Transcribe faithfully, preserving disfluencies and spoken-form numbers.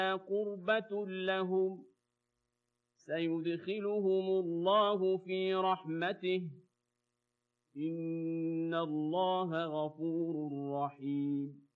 قُرْبَةٌ لَّهُمْ سَيُدْخِلُهُمُ اللَّهُ فِي رَحْمَتِهِ ۗ إِنَّ اللَّهَ غَفُورٌ رَّحِيمٌ